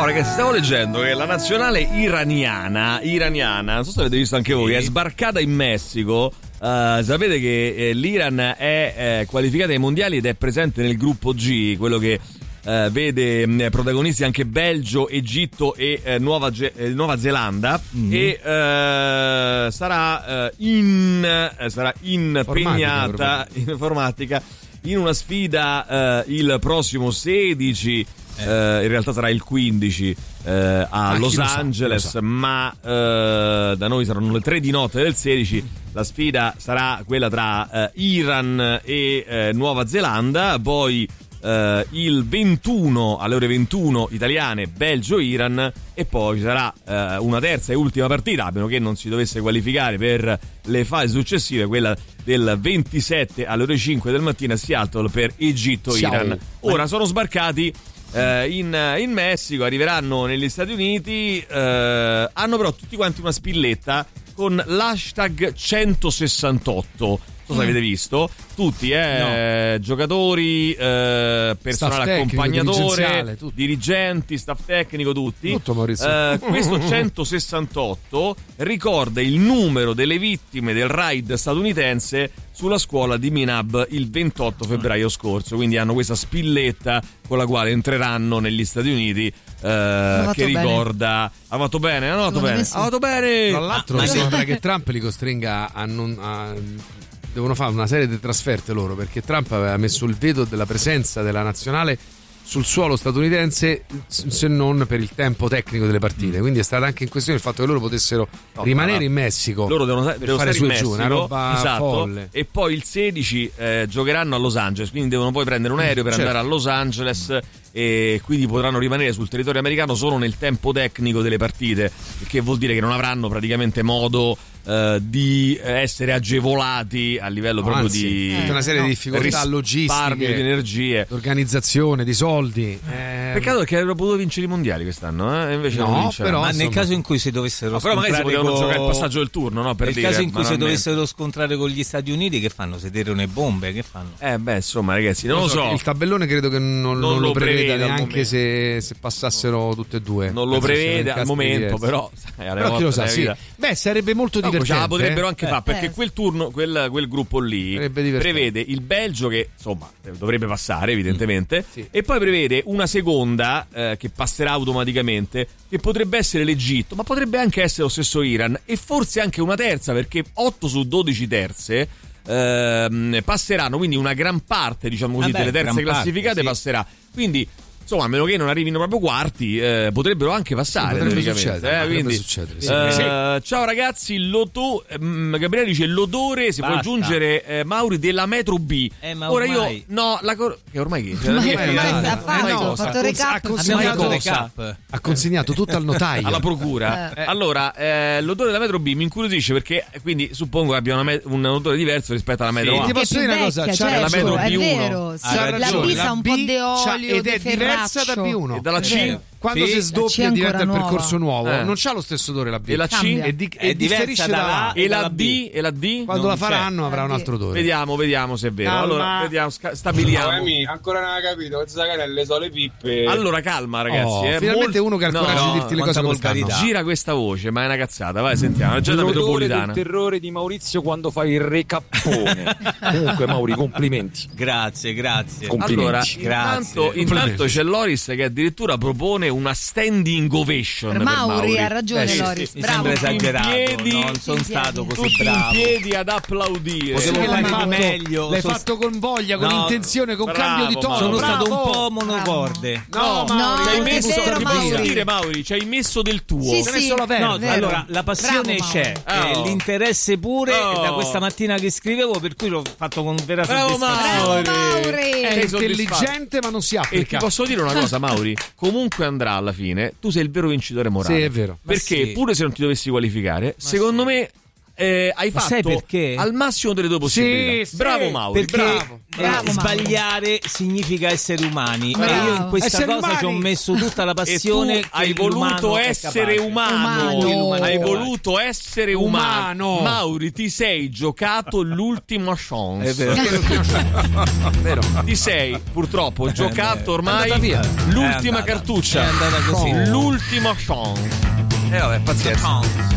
Oh, ragazzi, stavo leggendo che la nazionale iraniana, non so se avete visto anche voi, è sbarcata in Messico. Sapete che l'Iran è qualificata ai mondiali ed è presente nel gruppo G, quello che vede protagonisti anche Belgio, Egitto e Nuova Zelanda, e sarà impegnata in informatica in una sfida il prossimo 16, in realtà sarà il 15 a Los Angeles, ma da noi saranno le 3 di notte del 16. La sfida sarà quella tra Iran e Nuova Zelanda, poi il 21 alle ore 21 italiane Belgio-Iran, e poi ci sarà una terza e ultima partita, a meno che non si dovesse qualificare per le fasi successive, quella del 27 alle ore 5 del mattino a Seattle per Egitto-Iran. Ora sono sbarcati in Messico, arriveranno negli Stati Uniti, hanno però tutti quanti una spilletta con l'hashtag 168. Non so se avete visto, tutti giocatori, personale accompagnatore, dirigenti, staff tecnico, tutti. Tutto, Maurizio. Questo 168 ricorda il numero delle vittime del raid statunitense sulla scuola di Minab il 28 febbraio scorso, quindi hanno questa spilletta con la quale entreranno negli Stati Uniti, che ricorda. Ha fatto bene? Ha fatto bene. Tra l'altro sembra che Trump li costringa devono fare una serie di trasferte loro, perché Trump aveva messo il veto della presenza della nazionale sul suolo statunitense, se non per il tempo tecnico delle partite. Quindi è stata anche in questione il fatto che loro potessero rimanere in Messico. Loro devono stare su in e giù, una roba folle. E poi il 16 giocheranno a Los Angeles, quindi devono poi prendere un aereo per andare a Los Angeles, e quindi potranno rimanere sul territorio americano solo nel tempo tecnico delle partite, che vuol dire che non avranno praticamente modo di essere agevolati a livello proprio di tutta una serie di difficoltà logistiche, di energie, organizzazione, di soldi. Peccato perché avrebbero potuto vincere i mondiali quest'anno, invece non vinceranno. Però, ma nel caso in cui si dovessero però magari si potevano giocare il passaggio del turno, no? Nel caso in cui si dovessero scontrare con gli Stati Uniti, che fanno? Sedere le bombe? Che fanno? Insomma, ragazzi, non lo so. Il tabellone credo che non lo preveda neanche se passassero tutte e due. Non lo prevede al momento, però chi lo sa, sì. Beh, sarebbe molto divertente. Ce la potrebbero anche fare, perché quel turno, quel gruppo lì prevede il Belgio, che insomma dovrebbe passare evidentemente, e poi prevede una seconda che passerà automaticamente, che potrebbe essere l'Egitto, ma potrebbe anche essere lo stesso Iran, e forse anche una terza, perché 8 su 12 terze passeranno, quindi una gran parte, diciamo così, delle terze classificate passerà. Quindi insomma, a meno che non arrivino proprio quarti, potrebbero anche passare. Potrebbe succedere. Ciao ragazzi, Gabriele dice l'odore, se può aggiungere Mauri, della metro B. Ora ormai. io che ormai ha fatto recap. Ha consegnato tutto al notaio, alla procura. Allora, l'odore della metro B mi incuriosisce, perché quindi suppongo abbia un odore diverso rispetto alla metro A. Ti posso dire una cosa, c'è la metro B1. La B sa un po' di olio, ed è diversa da B1. E dalla C? Quando si sdoppia e diventa il percorso nuovo, non c'ha lo stesso odore la B. E la C? È differisce da A. E la D? E la D? Quando la faranno avrà un altro odore. Vediamo se è vero. Allora, vediamo, stabiliamo. Ancora non ho capito, Zagarelle sono le pippe. Allora, calma ragazzi. Finalmente uno che ha il coraggio di dirti le cose come stanno. Gira questa voce, ma è una cazzata. Vai, sentiamo. È già la metropolitana. Il terrore di Maurizio quando fai il recappone. Comunque, Mauri, complimenti. Grazie. Allora, grazie. Intanto c'è Loris che addirittura propone una standing ovation per Mauri. Ha ragione, Loris. Mi bravo. sembra esagerato. Piedi, non sono stato così tutti bravo. in piedi ad applaudire. L'hai fatto con voglia, con intenzione, con cambio di tono. Sono stato un po' monocorde. No, Mauri, ci hai messo, vero, ti Mauri. posso dire, Mauri, ci hai messo del tuo. Sì, Ci hai messo la verde. No, allora la passione Bravo, c'è, l'interesse pure, da questa mattina che scrivevo, per cui l'ho fatto con vera soddisfazione. Mauri. È intelligente, ma non si applica. E ti posso dire una cosa, Mauri, comunque andrà alla fine, tu sei il vero vincitore morale. Sì, è vero. Perché pure se non ti dovessi qualificare, secondo me hai fatto al massimo delle tue possibilità. Sì, bravo Mauri, perché bravo. Sbagliare significa essere umani. Bravo. E io in questa Essere cosa umani. ci ho messo tutta la passione. E tu hai voluto essere umano. Hai voluto essere umano. Mauri, ti sei giocato l'ultima chance. È vero. Vero. Ti sei purtroppo giocato ormai È andata via. l'ultima cartuccia. È andata così. L'ultima chance. Vabbè, pazienza.